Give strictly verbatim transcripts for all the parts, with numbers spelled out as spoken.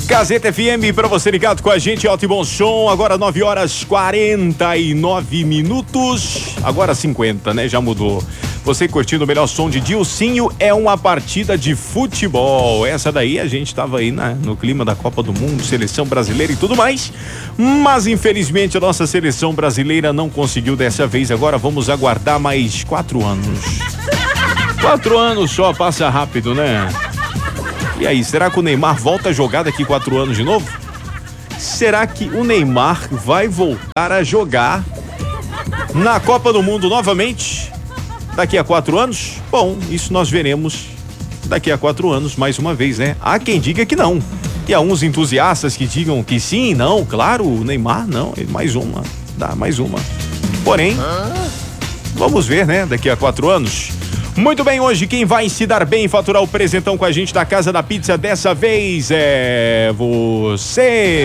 Gazeta F M para você ligado com a gente, alto e bom som. Agora nove horas quarenta e nove minutos. Agora cinquenta, né? Já mudou. Você curtindo o melhor som de Dilcinho, é uma partida de futebol. Essa daí a gente tava aí na, no clima da Copa do Mundo, seleção brasileira e tudo mais. Mas infelizmente a nossa seleção brasileira não conseguiu dessa vez. Agora vamos aguardar mais quatro anos. Quatro anos só, passa rápido, né? E aí, será que o Neymar volta a jogar daqui quatro anos de novo? Será que o Neymar vai voltar a jogar na Copa do Mundo novamente daqui a quatro anos? Bom, isso nós veremos daqui a quatro anos mais uma vez, né? Há quem diga que não. E há uns entusiastas que digam que sim, não, claro, o Neymar não, mais uma, dá mais uma. Porém, vamos ver, né? Daqui a quatro anos. Muito bem, hoje quem vai se dar bem e faturar o presentão com a gente da Casa da Pizza dessa vez é você.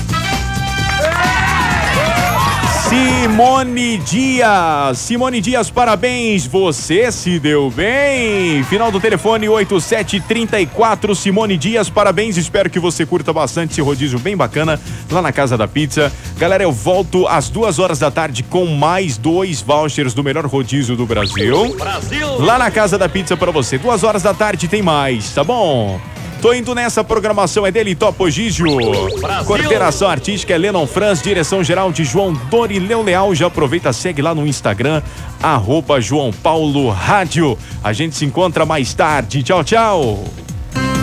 Simone Dias. Simone Dias, parabéns, você se deu bem. Final do telefone oito sete três quatro, Simone Dias, parabéns, espero que você curta bastante esse rodízio bem bacana lá na Casa da Pizza. Galera, eu volto às duas horas da tarde com mais dois vouchers do melhor rodízio do Brasil. Brasil. Lá na Casa da Pizza pra você. Duas horas da tarde tem mais, tá bom? Tô indo nessa, programação é dele, Topo Gígio. Coordenação artística é Lennon Franz, direção geral de João Dorileu Leal. Já aproveita, segue lá no Instagram, arroba João Paulo Rádio. A gente se encontra mais tarde. Tchau, tchau.